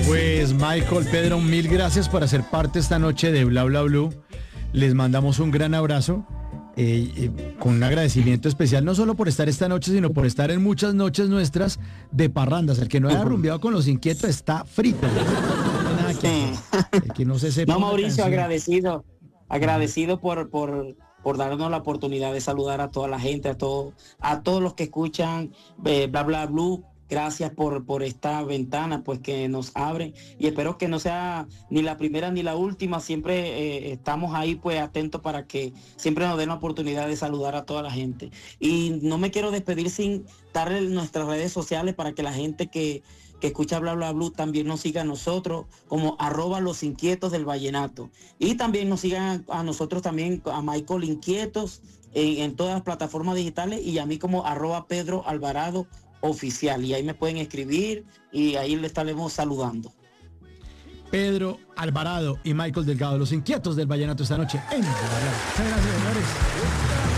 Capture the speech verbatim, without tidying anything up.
Pues Michael, Pedro, mil gracias por hacer parte esta noche de Bla Bla Blue. Les mandamos un gran abrazo, eh, eh, con un agradecimiento especial, no solo por estar esta noche, sino por estar en muchas noches nuestras de parrandas. El que no haya rumbeado con los inquietos está frito. No hay nada que hacer. El que no se sepa No, una Mauricio, canción. agradecido, agradecido por, por, por darnos la oportunidad de saludar a toda la gente, a todos, a todos los que escuchan eh, Bla Bla Blue. Gracias por, por esta ventana pues que nos abre y espero que no sea ni la primera ni la última. Siempre eh, estamos ahí pues atentos para que siempre nos den la oportunidad de saludar a toda la gente. Y no me quiero despedir sin darle nuestras redes sociales para que la gente que, que escucha Bla Bla Blue también nos siga a nosotros como arroba los inquietos del vallenato. Y también nos sigan a nosotros también, a Michael Inquietos en, en todas las plataformas digitales y a mí como arroba Pedro Alvarado oficial, y ahí me pueden escribir y ahí le estaremos saludando. Pedro Alvarado y Michael Delgado, los inquietos del vallenato esta noche en Bla Bla Blue. Muchas gracias, señores.